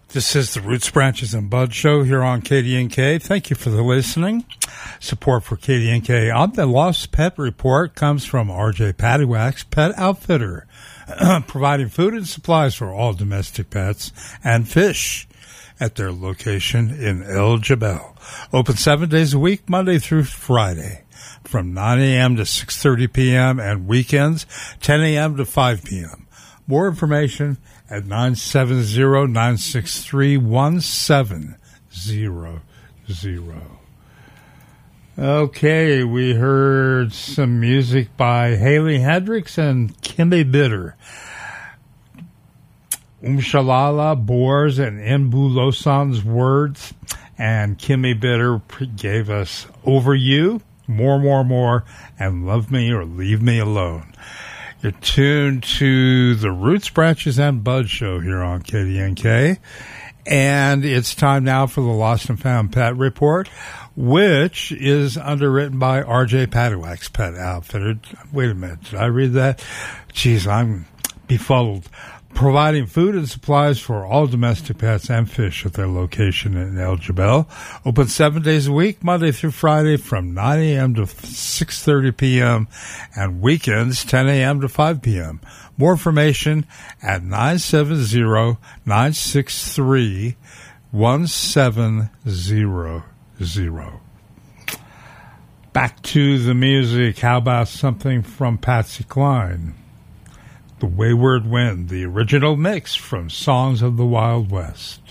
This is the Roots, Branches, and Buds show here on KDNK. Thank you for the listening. Support for KDNK on the Lost Pet Report comes from RJ Paddywhack's Pet Outfitter, providing food and supplies for all domestic pets and fish at their location in El Jebel. Open 7 days a week, Monday through Friday, from 9 a.m. to 6:30 p.m. and weekends, 10 a.m. to 5 p.m. More information at 970-963-1700. Okay, we heard some music by Haley Hendricks and Kimmy Bitter. Shalala, Boers, and Mbu Losan's words, and Kimmy Bitter gave us Over You, More, and Love Me or Leave Me Alone. You're tuned to the Roots, Branches, and Buds show here on KDNK, and it's time now for the Lost and Found Pet Report, which is underwritten by RJ Paddywhack's Pet Outfitter. Wait a minute, did I read that? Jeez, I'm befuddled. Providing food and supplies for all domestic pets and fish at their location in El Jebel. Open 7 days a week, Monday through Friday, from 9 a.m. to 6:30 p.m. and weekends, 10 a.m. to 5 p.m. More information at 970-963-1700. Back to the music. How about something from Patsy Cline? The Wayward Wind, the original mix from Songs of the Wild West.